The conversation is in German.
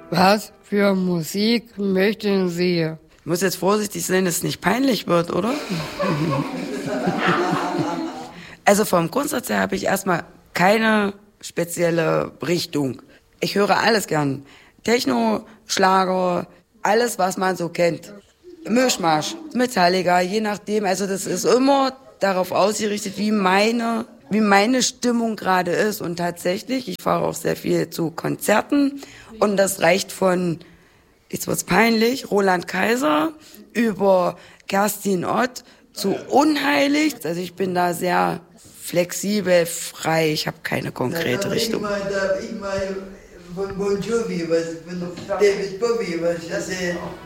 Was für Musik möchten Sie? Ich muss jetzt vorsichtig sein, dass es nicht peinlich wird, oder? Also vom Grundsatz her habe ich erstmal keine spezielle Richtung. Ich höre alles gern. Techno, Schlager, alles, was man so kennt. Mischmasch, Metallica, je nachdem. Also das ist immer darauf ausgerichtet, wie meine Stimmung gerade ist. Und tatsächlich, ich fahre auch sehr viel zu Konzerten und das reicht von, jetzt wird's peinlich, Roland Kaiser über Kerstin Ott zu Unheilig. Also ich bin da sehr flexibel, frei. Ich habe keine konkrete Richtung. Ich meine von Bon Jovi, von David Bowie, was ich